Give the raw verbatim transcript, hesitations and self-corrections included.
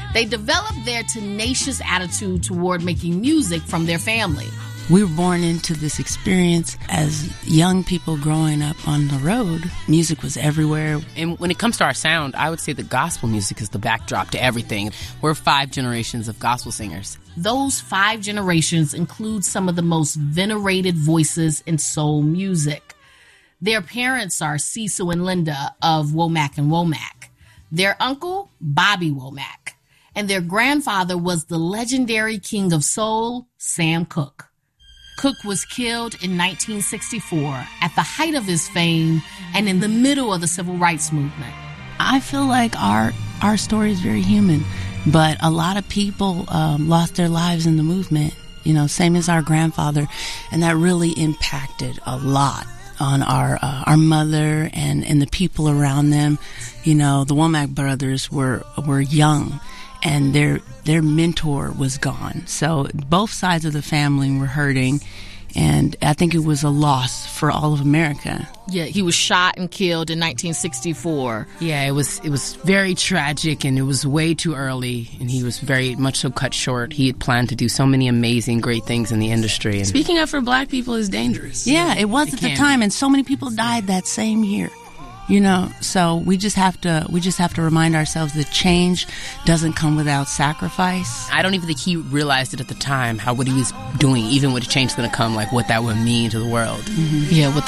They developed their tenacious attitude toward making music from their family. We were born into this experience as young people growing up on the road. Music was everywhere. And when it comes to our sound, I would say that gospel music is the backdrop to everything. We're five generations of gospel singers. Those five generations include some of the most venerated voices in soul music. Their parents are Cecil and Linda of Womack and Womack. Their uncle, Bobby Womack. And their grandfather was the legendary king of soul, Sam Cooke. Cooke was killed in nineteen sixty-four at the height of his fame and in the middle of the civil rights movement. I feel like our our story is very human, but a lot of people um, lost their lives in the movement, you know, same as our grandfather, and that really impacted a lot on our uh, our mother and, and the people around them. You know, the Womack brothers were were young, and their their mentor was gone. So both sides of the family were hurting, and I think it was a loss for all of America. Yeah, he was shot and killed in nineteen sixty-four. Yeah, it was it was very tragic, and it was way too early, and he was very much so cut short. He had planned to do so many amazing, great things in the industry. And speaking up for black people is dangerous. Yeah, it was at the time, and so many people died that same year. You know, so we just have to we just have to remind ourselves that change doesn't come without sacrifice. I don't even think he realized it at the time, how what he was doing, even with the change going to come, like what that would mean to the world. Mm-hmm. Yeah, what